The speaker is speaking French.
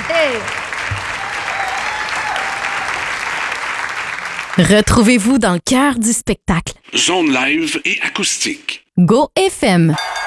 Hey! Retrouvez-vous dans le cœur du spectacle. Zone live et acoustique. Go FM.